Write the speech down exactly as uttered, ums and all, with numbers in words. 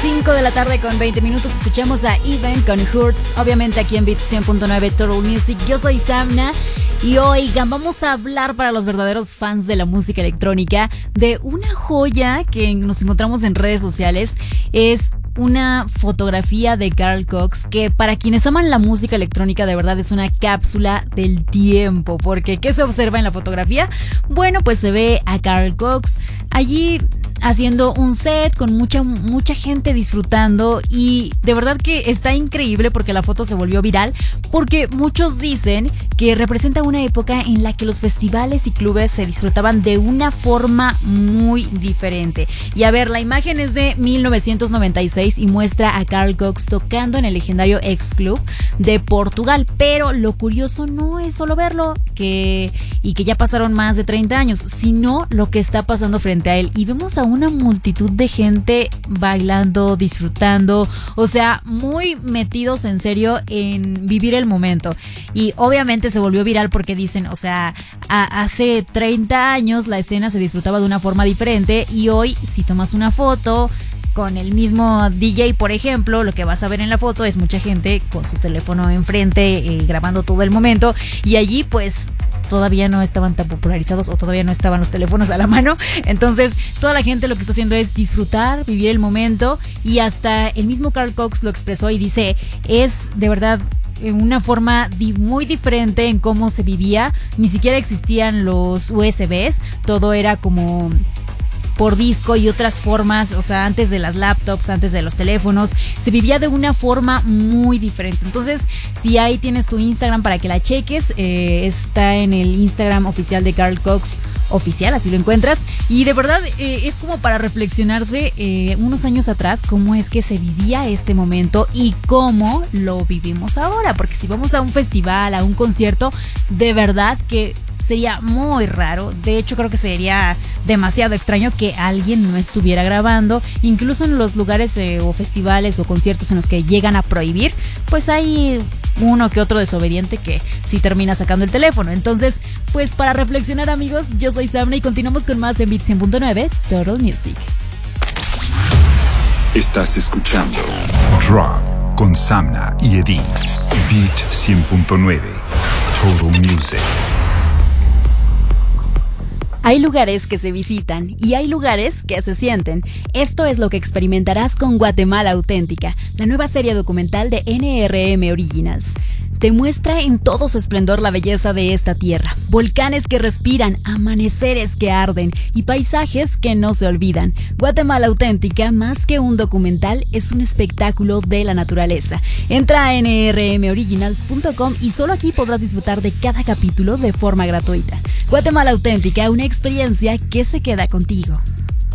cinco de la tarde con veinte minutos. Escuchamos a Even con Hurts, obviamente aquí en Beat cien punto nueve Total Music. Yo soy Samna y oigan, vamos a hablar para los verdaderos fans de la música electrónica de una joya que nos encontramos en redes sociales. Es una fotografía de Carl Cox que para quienes aman la música electrónica de verdad es una cápsula del tiempo, porque ¿qué se observa en la fotografía? Bueno, pues se ve a Carl Cox allí haciendo un set con mucha mucha gente disfrutando, y de verdad que está increíble porque la foto se volvió viral, porque muchos dicen que representa una época en la que los festivales y clubes se disfrutaban de una forma muy diferente. Y a ver, la imagen es de mil novecientos noventa y seis y muestra a Carl Cox tocando en el legendario X Club de Portugal, pero lo curioso no es solo verlo que y que ya pasaron más de treinta años, sino lo que está pasando frente a él, y vemos a una multitud de gente bailando, disfrutando, o sea, muy metidos en serio en vivir el momento. Y obviamente se volvió viral porque dicen, o sea, a, hace treinta años la escena se disfrutaba de una forma diferente, y hoy si tomas una foto con el mismo D J, por ejemplo, lo que vas a ver en la foto es mucha gente con su teléfono enfrente, eh, grabando todo el momento, y allí pues todavía no estaban tan popularizados o todavía no estaban los teléfonos a la mano. Entonces toda la gente lo que está haciendo es disfrutar, vivir el momento, y hasta el mismo Carl Cox lo expresó y dice, es de verdad una forma di- muy diferente en cómo se vivía. Ni siquiera existían los U S Bs, todo era como por disco y otras formas, o sea, antes de las laptops, antes de los teléfonos, se vivía de una forma muy diferente. Entonces, si ahí tienes tu Instagram para que la cheques, eh, está en el Instagram oficial de Carl Cox oficial, así lo encuentras, y de verdad eh, es como para reflexionarse eh, unos años atrás cómo es que se vivía este momento y cómo lo vivimos ahora, porque si vamos a un festival, a un concierto, de verdad que sería muy raro, de hecho creo que sería demasiado extraño que alguien no estuviera grabando, incluso en los lugares eh, o festivales o conciertos en los que llegan a prohibir, pues hay uno que otro desobediente que sí termina sacando el teléfono. Entonces, pues para reflexionar, amigos, yo soy Samna y continuamos con más en Beat cien punto nueve Total Music. Estás escuchando Drop con Samna y Edith. Beat cien punto nueve Total Music. Hay lugares que se visitan y hay lugares que se sienten. Esto es lo que experimentarás con Guatemala Auténtica, la nueva serie documental de N R M Originals. Te muestra en todo su esplendor la belleza de esta tierra, volcanes que respiran, amaneceres que arden y paisajes que no se olvidan. Guatemala Auténtica, más que un documental, es un espectáculo de la naturaleza. Entra a N R M originals punto com y solo aquí podrás disfrutar de cada capítulo de forma gratuita. Guatemala Auténtica, una experiencia que se queda contigo.